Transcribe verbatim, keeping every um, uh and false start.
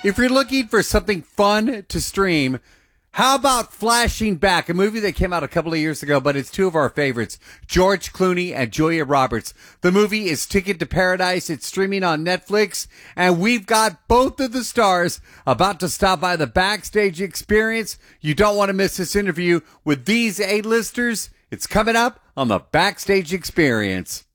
If you're looking for something fun to stream, how about Flashing Back, a movie that came out a couple of years ago, but it's two of our favorites, George Clooney and Julia Roberts. The movie is Ticket to Paradise. It's streaming on Netflix, and we've got both of the stars about to stop by the Backstage Experience. You don't want to miss this interview with these A-listers. It's coming up on the Backstage Experience.